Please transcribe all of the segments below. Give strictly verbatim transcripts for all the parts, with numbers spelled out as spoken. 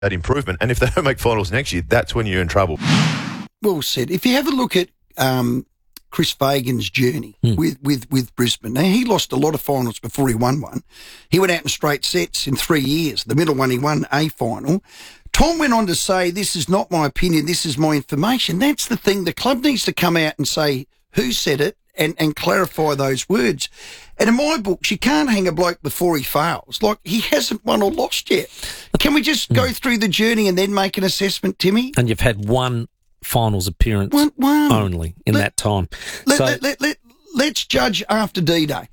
that improvement. And if they don't make finals next year, that's when you're in trouble. Well said. If you have a look at um, Chris Fagan's journey mm. with, with, with Brisbane, now he lost a lot of finals before he won one. He went out in straight sets in three years. The middle one, he won a final. Tom went on to say, this is not my opinion, this is my information. That's the thing. The club needs to come out and say who said it and, and clarify those words. And in my books, you can't hang a bloke before he fails. Like, he hasn't won or lost yet. Can we just mm. go through the journey and then make an assessment, Timmy? And you've had one finals appearance one, one. only in let, that time. Let, so, let, let, let, let's judge after D-Day.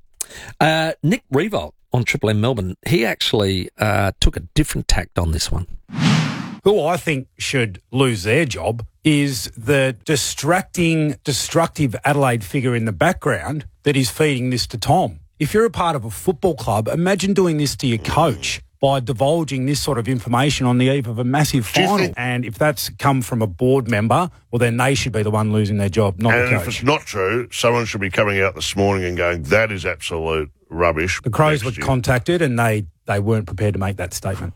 Uh, Nick Revolt on Triple M Melbourne, he actually uh, took a different tact on this one. Who I think should lose their job is the distracting, destructive Adelaide figure in the background that is feeding this to Tom. If you're a part of a football club, imagine doing this to your coach by divulging this sort of information on the eve of a massive final. Think- and if that's come from a board member, well, then they should be the one losing their job, not and the coach. And if it's not true, someone should be coming out this morning and going, that is absolute rubbish. The Crows were year. contacted and they, they weren't prepared to make that statement.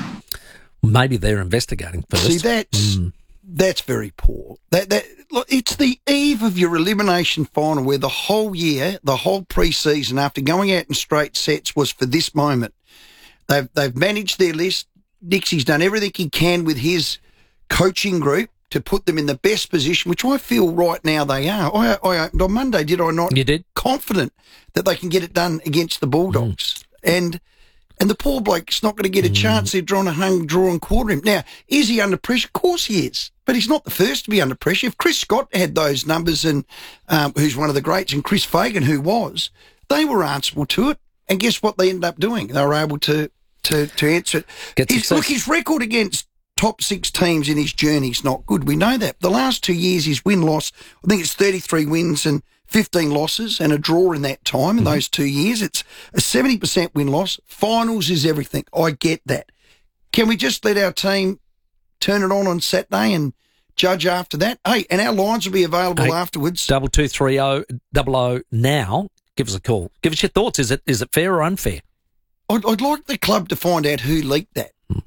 Maybe they're investigating first. See, that's, mm. that's very poor. That that look, it's the eve of your elimination final where the whole year, the whole pre-season, after going out in straight sets, was for this moment. They've they've managed their list. Dixie's done everything he can with his coaching group to put them in the best position, which I feel right now they are. I, I opened on Monday, did I not? You did. Confident that they can get it done against the Bulldogs. Mm. And and the poor bloke's not going to get a mm. chance. They're drawing a hung draw and quarter him. Now, is he under pressure? Of course he is. But he's not the first to be under pressure. If Chris Scott had those numbers, and um, who's one of the greats, and Chris Fagan, who was, they were answerable to it. And guess what they ended up doing? They were able to to, to answer it. His, look, his record against top six teams in his journey is not good. We know that. The last two years, his win-loss, I think it's thirty-three wins and fifteen losses and a draw in that time, in mm-hmm. those two years. It's a seventy percent win-loss. Finals is everything. I get that. Can we just let our team turn it on on Saturday and judge after that? Hey, and our lines will be available hey, afterwards. Double two three oh double oh now. Give us a call. Give us your thoughts. Is it is it fair or unfair? I'd, I'd like the club to find out who leaked that. Hmm.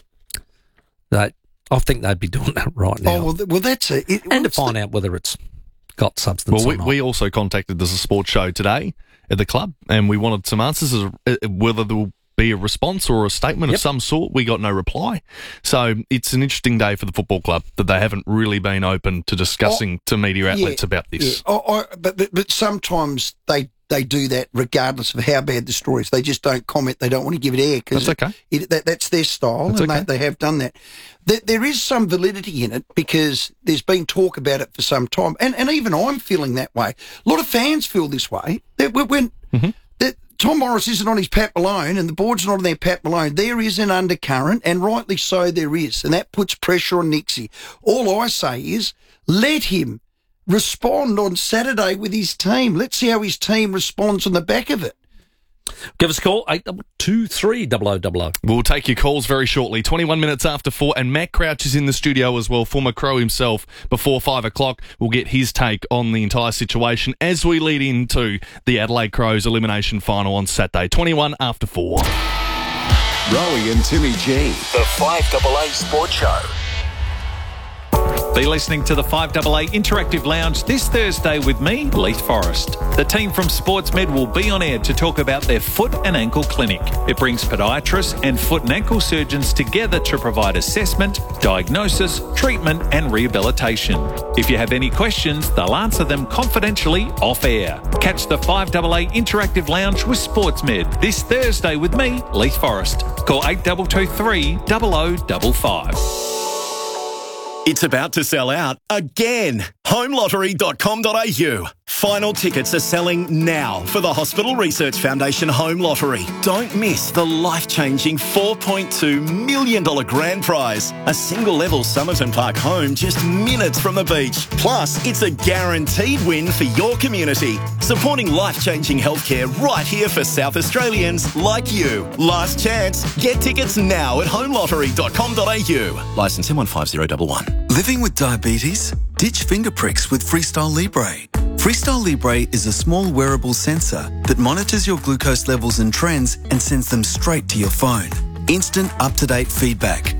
They, I think they'd be doing that right now. Oh, well, well that's it. it and to find the... out whether it's got substance well, or we, not. we also contacted the sports show today at the club, and we wanted some answers as a, whether there will be a response or a statement yep. of some sort. We got no reply. So it's an interesting day for the football club that they haven't really been open to discussing oh, to media outlets yeah, about this. Yeah. Oh, oh, but, but but sometimes they they do that regardless of how bad the story is. They just don't comment. They don't want to give it air because that's okay. It, that, that's their style, that's and okay. they, they have done that. There, there is some validity in it because there's been talk about it for some time, and and even I'm feeling that way. A lot of fans feel this way. That when mm-hmm. that Tom Morris isn't on his Pat Malone and the board's not on their Pat Malone, there is an undercurrent, and rightly so there is, and that puts pressure on Nixie. All I say is let him respond on Saturday with his team. Let's see how his team responds on the back of it. Give us a call, eight two three double oh double oh. We'll take your calls very shortly. twenty-one minutes after four, and Matt Crouch is in the studio as well, former Crow himself, before five o'clock. We'll get his take on the entire situation as we lead into the Adelaide Crows elimination final on Saturday. twenty-one after four. Rowie and Timmy G. The five A A Sports Show. Be listening to the five A A Interactive Lounge this Thursday with me, Leith Forrest. The team from SportsMed will be on air to talk about their foot and ankle clinic. It brings podiatrists and foot and ankle surgeons together to provide assessment, diagnosis, treatment and rehabilitation. If you have any questions, they'll answer them confidentially off air. Catch the five A A Interactive Lounge with SportsMed this Thursday with me, Leith Forrest. Call eight two two three oh oh five five. It's about to sell out again. home lottery dot com dot a u. Final tickets are selling now for the Hospital Research Foundation Home Lottery. Don't miss the life-changing four point two million dollars grand prize. A single-level Somerton Park home just minutes from the beach. Plus, it's a guaranteed win for your community. Supporting life-changing healthcare right here for South Australians like you. Last chance. Get tickets now at home lottery dot com dot a u. Licence M one five zero one one. Living with diabetes? Ditch finger pricks with Freestyle Libre. Freestyle Libre is a small wearable sensor that monitors your glucose levels and trends and sends them straight to your phone. Instant up-to-date feedback.